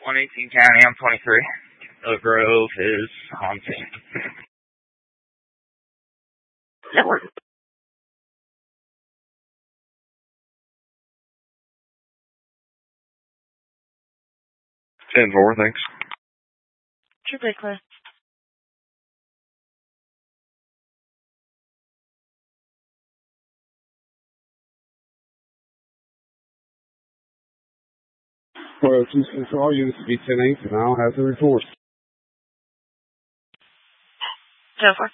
118 County, I'm 23. Oak Grove is on scene. Network. 10-4, thanks. Triple clear. Well, Chief Control, units to be 10-8, and I'll have to report. 10-4.